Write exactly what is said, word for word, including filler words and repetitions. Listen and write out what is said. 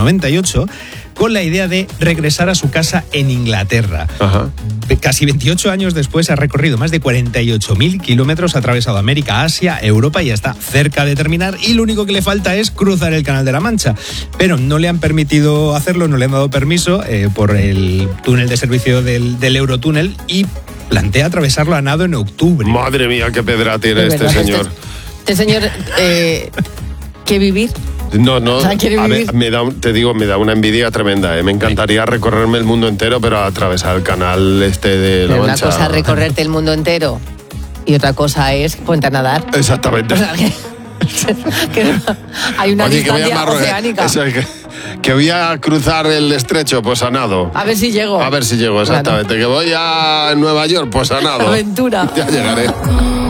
noventa y ocho, con la idea de regresar a su casa en Inglaterra. Ajá. Casi veintiocho años después ha recorrido más de cuarenta y ocho mil kilómetros, ha atravesado América, Asia, Europa y ya está cerca de terminar, y lo único que le falta es cruzar el Canal de la Mancha. Pero no le han permitido hacerlo, no le han dado permiso eh, por el túnel de servicio del, del Eurotúnel, y plantea atravesarlo a nado en octubre. Madre mía, qué pedra tiene este señor. Este, este señor, eh, ¿qué vivir? No, no, O sea, ¿quiere a vivir? ver, me da, un- te digo, me da una envidia tremenda, ¿eh? Me encantaría recorrerme el mundo entero, pero atravesar el canal este de la Pero una Mancha. cosa es recorrerte el mundo entero y otra cosa es ponte a nadar. Exactamente. O sea, que, que hay una Oye, que voy a distancia Marruecos. oceánica. Eso es que, que voy a cruzar el estrecho, pues a nado. A ver si llego. A ver si llego, exactamente. Que voy a Nueva York, pues a nado. Aventura. Ya llegaré.